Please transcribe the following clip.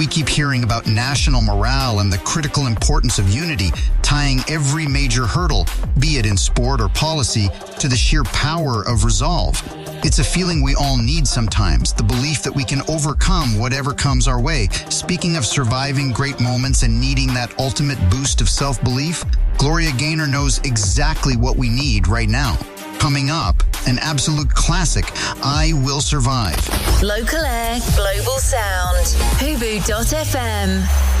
We keep hearing about national morale and the critical importance of unity, tying every major hurdle, be it in sport or policy, to the sheer power of resolve. It's a feeling we all need sometimes, the belief that we can overcome whatever comes our way. Speaking of surviving great moments and needing that ultimate boost of self-belief, Gloria Gaynor knows exactly what we need right now. Coming up, an absolute classic, I Will Survive. Local Air, Global Sound. Hubu.fm.